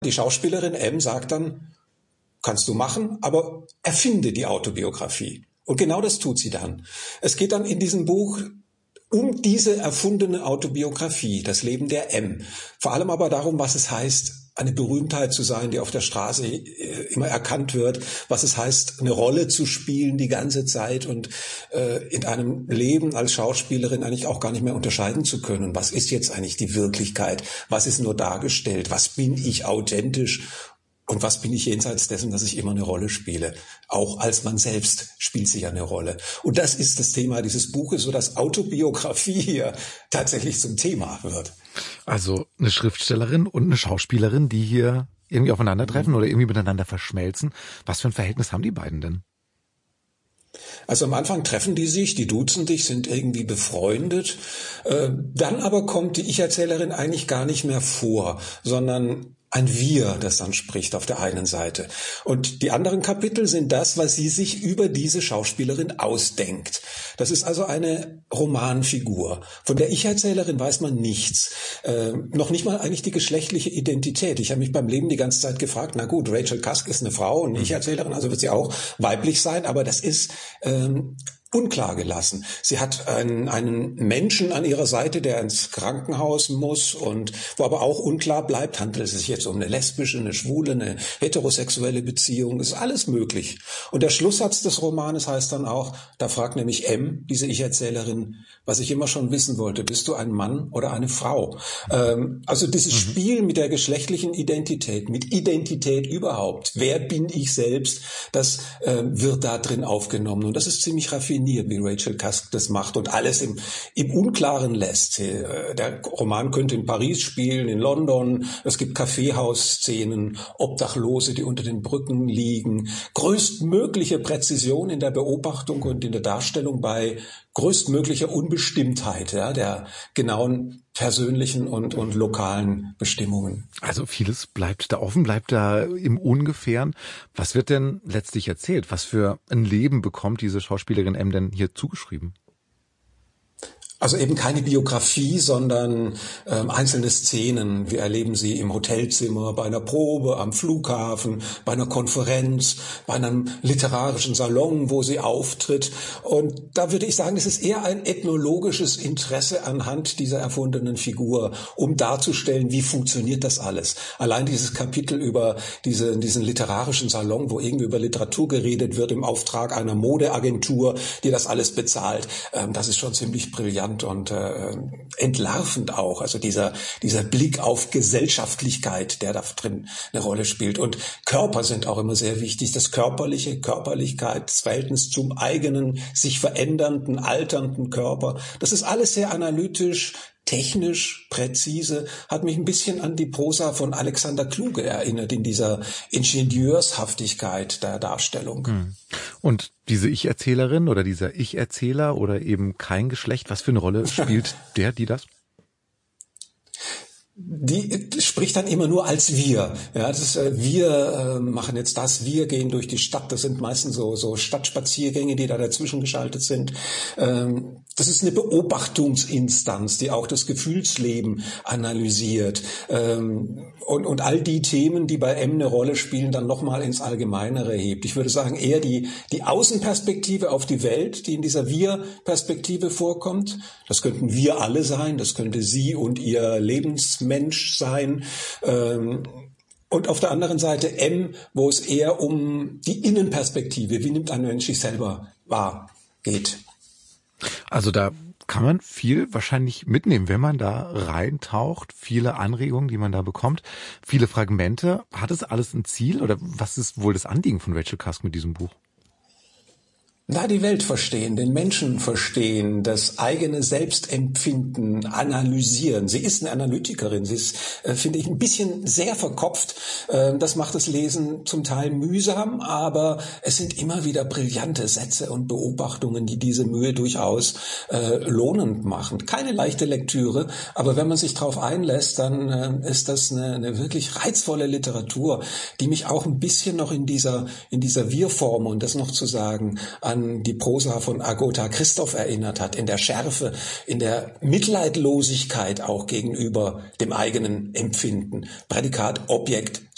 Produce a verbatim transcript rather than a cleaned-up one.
Die Schauspielerin M sagt dann, kannst du machen, aber erfinde die Autobiografie. Und genau das tut sie dann. Es geht dann in diesem Buch um diese erfundene Autobiografie, das Leben der M. Vor allem aber darum, was es heißt, eine Berühmtheit zu sein, die auf der Straße immer erkannt wird, was es heißt, eine Rolle zu spielen die ganze Zeit und äh, in einem Leben als Schauspielerin eigentlich auch gar nicht mehr unterscheiden zu können. Was ist jetzt eigentlich die Wirklichkeit? Was ist nur dargestellt? Was bin ich authentisch? Und was bin ich jenseits dessen, dass ich immer eine Rolle spiele? Auch als man selbst spielt sie ja eine Rolle. Und das ist das Thema dieses Buches, so dass Autobiografie hier tatsächlich zum Thema wird. Also eine Schriftstellerin und eine Schauspielerin, die hier irgendwie aufeinandertreffen mhm. oder irgendwie miteinander verschmelzen. Was für ein Verhältnis haben die beiden denn? Also am Anfang treffen die sich, die duzen dich, sind irgendwie befreundet. Äh, dann aber kommt die Ich-Erzählerin eigentlich gar nicht mehr vor, sondern ein Wir, das dann spricht auf der einen Seite. Und die anderen Kapitel sind das, was sie sich über diese Schauspielerin ausdenkt. Das ist also eine Romanfigur. Von der Ich-Erzählerin weiß man nichts. Äh, noch nicht mal eigentlich die geschlechtliche Identität. Ich habe mich beim Leben die ganze Zeit gefragt, na gut, Rachel Cusk ist eine Frau und Ich-Erzählerin, also wird sie auch weiblich sein, aber das ist ähm, unklar gelassen. Sie hat einen, einen Menschen an ihrer Seite, der ins Krankenhaus muss und wo aber auch unklar bleibt, handelt es sich jetzt um eine lesbische, eine schwule, eine heterosexuelle Beziehung, ist alles möglich. Und der Schlusssatz des Romanes heißt dann auch, da fragt nämlich M, diese Ich-Erzählerin, was ich immer schon wissen wollte, bist du ein Mann oder eine Frau? Ähm, also dieses mhm. Spiel mit der geschlechtlichen Identität, mit Identität überhaupt, wer bin ich selbst, das äh, wird da drin aufgenommen und das ist ziemlich raffiniert, wie Rachel Cusk das macht und alles im, im Unklaren lässt. Der Roman könnte in Paris spielen, in London, es gibt Kaffeehausszenen, Obdachlose, die unter den Brücken liegen, größtmögliche Präzision in der Beobachtung und in der Darstellung bei größtmöglicher Unbestimmtheit, ja, der genauen persönlichen und, und lokalen Bestimmungen. Also vieles bleibt da offen, bleibt da im Ungefähren. Was wird denn letztlich erzählt? Was für ein Leben bekommt diese Schauspielerin M denn hier zugeschrieben? Also eben keine Biografie, sondern ähm, einzelne Szenen. Wir erleben sie im Hotelzimmer, bei einer Probe, am Flughafen, bei einer Konferenz, bei einem literarischen Salon, wo sie auftritt. Und da würde ich sagen, es ist eher ein ethnologisches Interesse anhand dieser erfundenen Figur, um darzustellen, wie funktioniert das alles. Allein dieses Kapitel über diese, diesen literarischen Salon, wo irgendwie über Literatur geredet wird im Auftrag einer Modeagentur, die das alles bezahlt, ähm, das ist schon ziemlich brillant und äh, entlarvend auch, also dieser dieser Blick auf Gesellschaftlichkeit, der da drin eine Rolle spielt. Und Körper sind auch immer sehr wichtig, das Körperliche, Körperlichkeit, das Verhältnis zum eigenen, sich verändernden, alternden Körper. Das ist alles sehr analytisch, technisch, präzise, hat mich ein bisschen an die Prosa von Alexander Kluge erinnert, in dieser Ingenieurshaftigkeit der Darstellung. Und diese Ich-Erzählerin oder dieser Ich-Erzähler oder eben kein Geschlecht, was für eine Rolle spielt der, die das? Die spricht dann immer nur als wir. Ja, das ist, äh, wir äh, machen jetzt das, wir gehen durch die Stadt. Das sind meistens so, so Stadtspaziergänge, die da dazwischen geschaltet sind. Ähm, das ist eine Beobachtungsinstanz, die auch das Gefühlsleben analysiert. Ähm, und, und all die Themen, die bei M eine Rolle spielen, dann nochmal ins Allgemeinere hebt. Ich würde sagen, eher die, die Außenperspektive auf die Welt, die in dieser Wir-Perspektive vorkommt. Das könnten wir alle sein, das könnte sie und ihr Lebensmensch sein. Ähm, und auf der anderen Seite M, wo es eher um die Innenperspektive, wie nimmt ein Mensch sich selber wahr, geht. Also da kann man viel wahrscheinlich mitnehmen, wenn man da reintaucht. Viele Anregungen, die man da bekommt, viele Fragmente. Hat es alles ein Ziel oder was ist wohl das Anliegen von Rachel Cusk mit diesem Buch? Na, die Welt verstehen, den Menschen verstehen, das eigene Selbstempfinden analysieren. Sie ist eine Analytikerin, sie ist, äh, finde ich, ein bisschen sehr verkopft. Äh, das macht das Lesen zum Teil mühsam, aber es sind immer wieder brillante Sätze und Beobachtungen, die diese Mühe durchaus äh, lohnend machen. Keine leichte Lektüre, aber wenn man sich darauf einlässt, dann äh, ist das eine, eine wirklich reizvolle Literatur, die mich auch ein bisschen noch in dieser, in dieser Wir-Form, und das noch zu sagen, an die Prosa von Agota Christoph erinnert hat, in der Schärfe, in der Mitleidlosigkeit auch gegenüber dem eigenen Empfinden. Prädikat, Objekt,